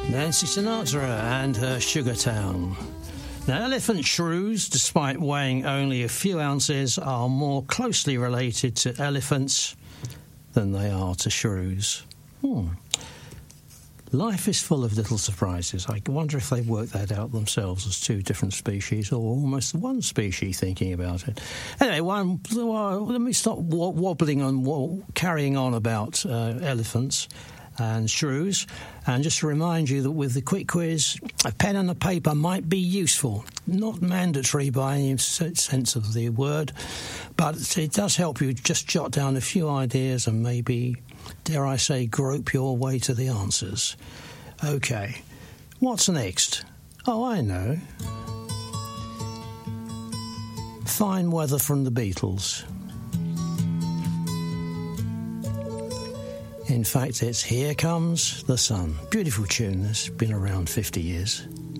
Nancy Sinatra and her Sugar Town. Now, elephant shrews, despite weighing only a few ounces, are more closely related to elephants than they are to shrews. Life is full of little surprises. I wonder if they've worked that out themselves as two different species or almost one species thinking about it. Anyway, let me stop wobbling and carrying on about elephants and shrews, and just to remind you that with the quick quiz, a pen and a paper might be useful. Not mandatory by any sense of the word, but it does help you just jot down a few ideas and maybe, dare I say, grope your way to the answers. OK, what's next? Oh, I know. Fine Weather from the Beatles. In fact, it's Here Comes the Sun. Beautiful tune. It's been around 50 years.